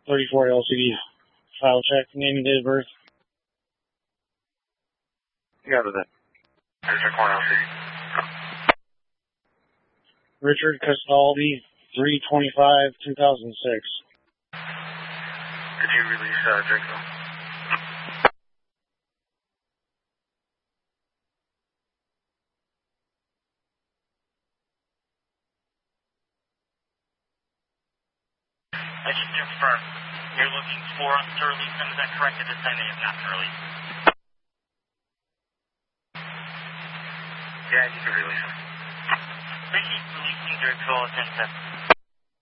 34 LCD file check, name and date of birth. You got it then. Check 1 LCD. Richard Castaldi, 3/25/2006. Did you release Jacob? I just confirm. You're looking for us to release them. Is that correct? At this time, they have not been released. Yeah, you can release them. Appreciate releasing their call attention.